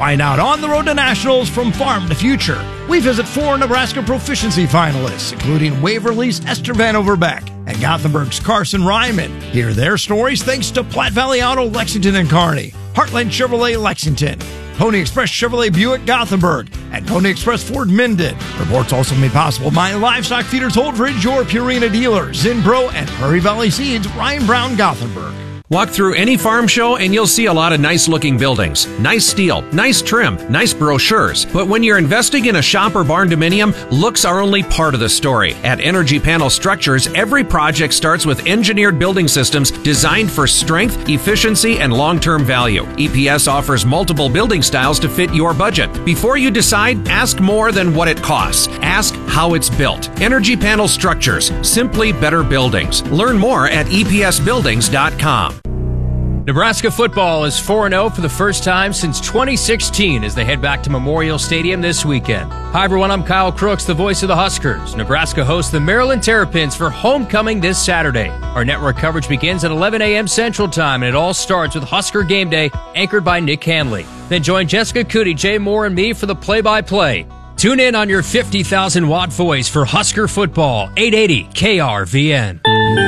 Find out on the road to nationals from farm to future. We visit 4 Nebraska proficiency finalists, including Waverly's Esther Van Overbeck and Gothenburg's Carson Ryman. Hear their stories thanks to Platte Valley Auto Lexington and Kearney, Heartland Chevrolet Lexington, Pony Express Chevrolet Buick Gothenburg, and Pony Express Ford Minden. Reports also made possible by Livestock Feeders Holdridge, your Purina dealer, Zinpro, and Prairie Valley Seeds, Ryan Brown Gothenburg. Walk through any farm show and you'll see a lot of nice-looking buildings. Nice steel, nice trim, nice brochures. But when you're investing in a shop or barn dominium, looks are only part of the story. At Energy Panel Structures, every project starts with engineered building systems designed for strength, efficiency, and long-term value. EPS offers multiple building styles to fit your budget. Before you decide, ask more than what it costs. Ask how it's built. Energy Panel Structures, simply better buildings. Learn more at EPSbuildings.com. Nebraska football is 4-0 for the first time since 2016 as they head back to Memorial Stadium this weekend. Hi everyone, I'm Kyle Crooks, the voice of the Huskers. Nebraska hosts the Maryland Terrapins for homecoming this Saturday. Our network coverage begins at 11 a.m. Central Time, and it all starts with Husker Game Day, anchored by Nick Hanley. Then join Jessica Cootie, Jay Moore, and me for the play-by-play. Tune in on your 50,000-watt voice for Husker football, 880 KRVN.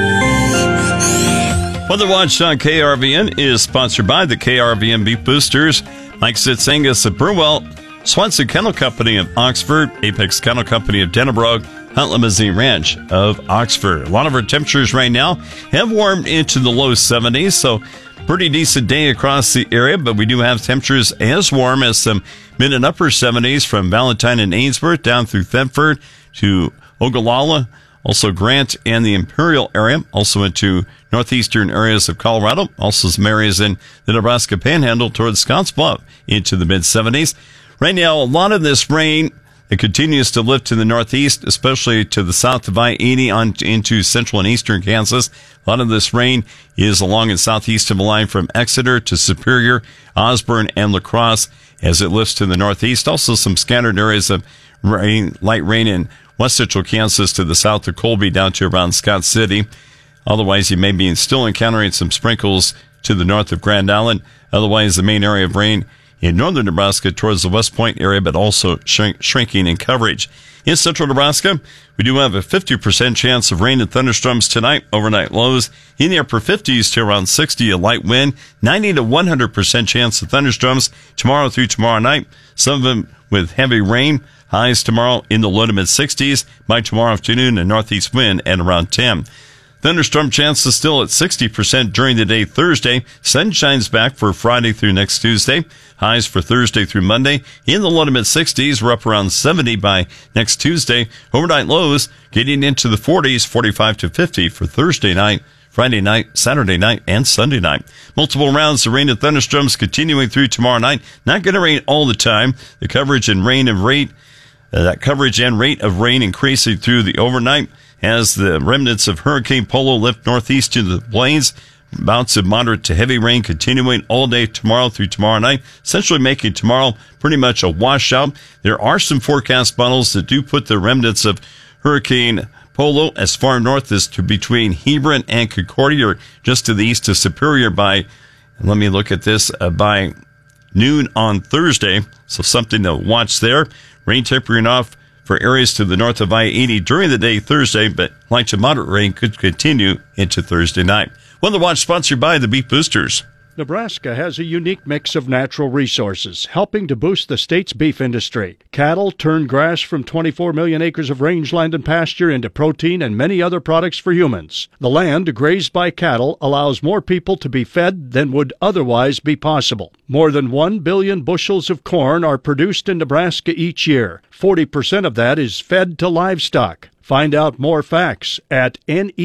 Weather Watch on KRVN is sponsored by the KRVN Beef Boosters, Mike Sitz Angus of Brewell, Swanson Kennel Company of Oxford, Apex Kennel Company of Denebrook, Hunt Limousine Ranch of Oxford. A lot of our temperatures right now have warmed into the low 70s, so pretty decent day across the area, but we do have temperatures as warm as some mid and upper 70s from Valentine and Ainsworth down through Thetford to Ogallala, also Grant and the Imperial area, also into northeastern areas of Colorado, also some areas in the Nebraska Panhandle towards Scottsbluff into the mid-70s. Right now, a lot of this rain, it continues to lift to the northeast, especially to the south of I-80 on into central and eastern Kansas. A lot of this rain is along and southeast of the line from Exeter to Superior, Osborne, and La Crosse as it lifts to the northeast. Also some scattered areas of rain, light rain in west central Kansas to the south of Colby down to around Scott City. Otherwise, you may be still encountering some sprinkles to the north of Grand Island. Otherwise, the main area of rain in northern Nebraska towards the West Point area, but also shrinking in coverage. In central Nebraska, we do have a 50% chance of rain and thunderstorms tonight. Overnight lows in the upper 50s to around 60, a light wind. 90 to 100% chance of thunderstorms tomorrow through tomorrow night. Some of them with heavy rain. Highs tomorrow in the low to mid 60s. By tomorrow afternoon, a northeast wind at around 10. Thunderstorm chances still at 60% during the day Thursday. Sun shines back for Friday through next Tuesday. Highs for Thursday through Monday in the low to mid 60s. We're up around 70 by next Tuesday. Overnight lows getting into the 40s, 45 to 50 for Thursday night, Friday night, Saturday night, and Sunday night. Multiple rounds of rain and thunderstorms continuing through tomorrow night. Not going to rain all the time. The coverage and rain and rate, that coverage and rate of rain increasing through the overnight as the remnants of Hurricane Polo lift northeast to the plains. Bouts of moderate to heavy rain continuing all day tomorrow through tomorrow night, essentially making tomorrow pretty much a washout. There are some forecast models that do put the remnants of Hurricane Polo as far north as to between Hebron and Concordia, or just to the east of Superior by, let me look at this, by noon on Thursday. So something to watch there. Rain tapering off for areas to the north of I-80 during the day Thursday, but light to moderate rain could continue into Thursday night. Weather Watch sponsored by the Beef Boosters. Nebraska has a unique mix of natural resources, helping to boost the state's beef industry. Cattle turn grass from 24 million acres of rangeland and pasture into protein and many other products for humans. The land grazed by cattle allows more people to be fed than would otherwise be possible. More than 1 billion bushels of corn are produced in Nebraska each year. 40% of that is fed to livestock. Find out more facts at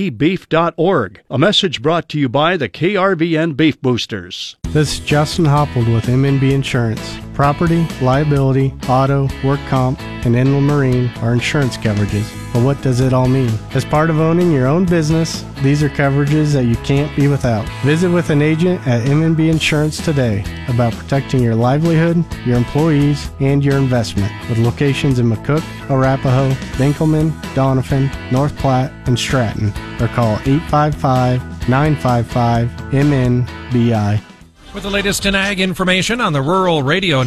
nebeef.org. A message brought to you by the KRVN Beef Boosters. This is Justin Hoppold with MNB Insurance. Property, liability, auto, work comp, and inland marine are insurance coverages. But what does it all mean? As part of owning your own business, these are coverages that you can't be without. Visit with an agent at MNB Insurance today about protecting your livelihood, your employees, and your investment. With locations in McCook, Arapahoe, Dinkelman, Doniphan, North Platte, and Stratton. Or call 855-955-MNBI. With the latest in ag information on the Rural Radio